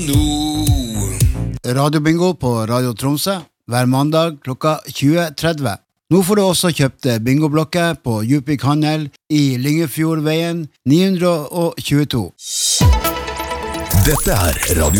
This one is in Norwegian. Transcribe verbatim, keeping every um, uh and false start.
Radiobingo på Radio Tromsø hver mandag klokka tjue tretti. Nå får du også kjøpt bingoblokker på Djupvik Handel i Lyngefjordveien ni hundre tjueto. Dette er Radio